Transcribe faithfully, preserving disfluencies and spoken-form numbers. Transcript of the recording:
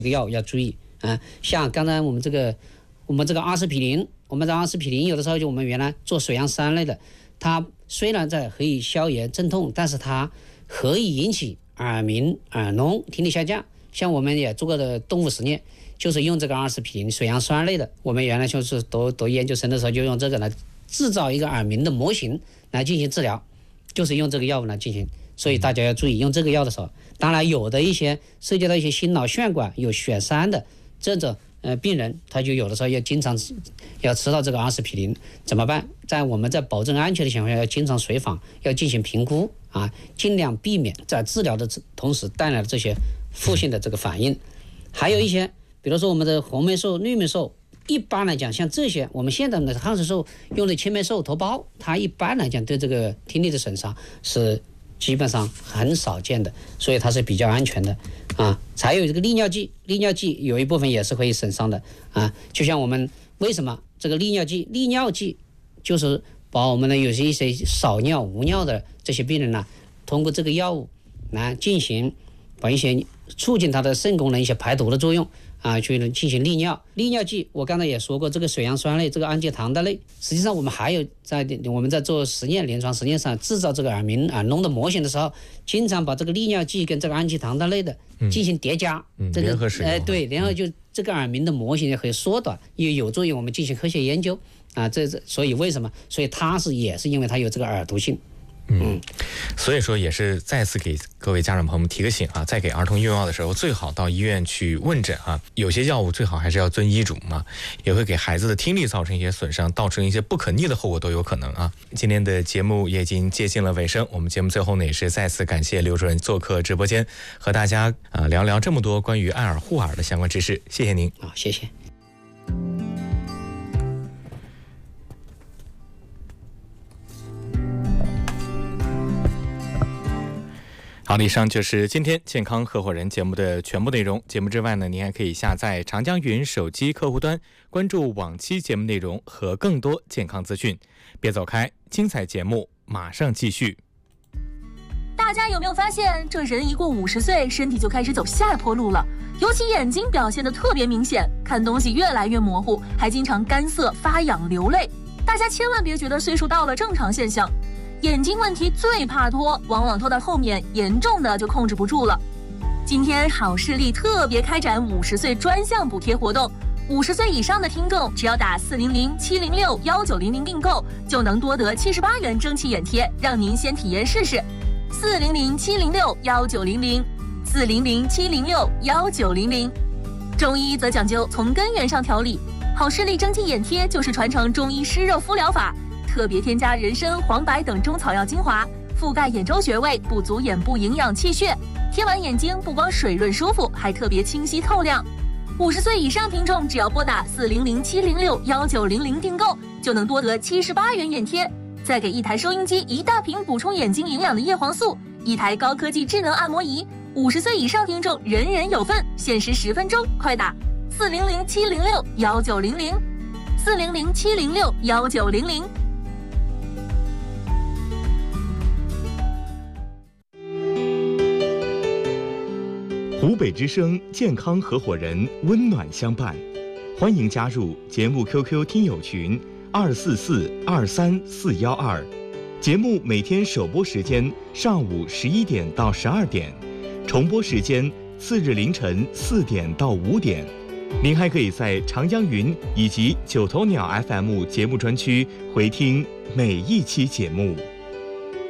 这个药要注意啊。像刚才我们这个我们这个阿司匹林，我们的阿司匹林有的时候就我们原来做水杨酸类的，它虽然在可以消炎镇痛，但是它可以引起耳鸣、耳聋、听力下降。像我们也做过的动物实验，就是用这个阿司匹林水杨酸类的，我们原来就是读读研究生的时候就用这个来制造一个耳鸣的模型来进行治疗，就是用这个药物来进行。所以大家要注意用这个药的时候，当然有的一些涉及到一些心脑血管有血栓的这种呃病人，他就有的时候要经常要吃到这个阿司匹林，怎么办？在我们在保证安全的情况下，要经常随访，要进行评估啊，尽量避免在治疗的同时带来的这些负性的这个反应。还有一些比如说我们的红霉素、绿霉素，一般来讲像这些我们现在的抗生素用的青霉素头孢，它一般来讲对这个听力的损伤是基本上很少见的，所以它是比较安全的啊。还有这个利尿剂，利尿剂有一部分也是可以损伤的啊。就像我们为什么这个利尿剂，利尿剂就是把我们的有些一些少尿无尿的这些病人呢，通过这个药物来进行把一些促进它的肾功能一些排毒的作用啊，去进行利尿。利尿剂我刚才也说过，这个水杨酸类、这个氨基糖的类，实际上我们还有在我们在做实验、临床实验上制造这个耳鸣、耳聋的模型的时候，经常把这个利尿剂跟这个氨基糖的类的进行叠加， 嗯、 这个联合使用， 哎、呃、对，然后就这个耳鸣的模型也可以缩短，也有助于我们进行科学研究啊。这这所以为什么？所以它是也是因为它有这个耳毒性。 嗯，所以说也是再次给各位家长朋友们提个醒啊，在给儿童用药的时候，最好到医院去问诊啊。有些药物最好还是要遵医嘱嘛，也会给孩子的听力造成一些损伤，造成一些不可逆的后果都有可能啊。今天的节目也已经接近了尾声，我们节目最后呢也是再次感谢刘主任做客直播间，和大家啊聊聊这么多关于爱耳护耳的相关知识，谢谢您。 好，谢谢。 好，以上就是今天健康合伙人节目的全部内容。节目之外呢，您还可以下载长江云手机客户端，关注往期节目内容和更多健康资讯。别走开，精彩节目马上继续。 大家有没有发现，这人一过五十岁，身体就开始走下坡路了？尤其眼睛表现得特别明显，看东西越来越模糊，还经常干涩、发痒、流泪。大家千万别觉得岁数到了正常现象。眼睛问题最怕拖，往往拖到后面，严重的就控制不住了。今天好视力特别开展五十岁专项补贴活动，五十岁以上的听众只要打四零零七零六幺九零零订购，就能多得七十八元蒸汽眼贴，让您先体验试试。四零零七零六幺九零零，四零零七零六幺九零零。中医则讲究从根源上调理，好视力蒸汽眼贴就是传承中医湿热敷疗法。特别添加人参、黄柏等中草药精华，覆盖眼周穴位，补足眼部营养气血。贴完眼睛不光水润舒服，还特别清晰透亮。五十岁以上听众只要拨打四零零七零六幺九零零订购，就能多得七十八元眼贴，再给一台收音机、一大瓶补充眼睛营养的叶黄素，一台高科技智能按摩仪。五十岁以上听众人人有份，限时十分钟，快打四零零七零六幺九零零，四零零七零六幺九零零。 湖北之声健康合伙人温暖相伴，欢迎加入节目 Q Q 听友群二四四二三四幺二。节目每天首播时间上午十一点到十二点，重播时间次日凌晨四点到五点。您还可以在长江云以及九头鸟 F M 节目专区回听每一期节目。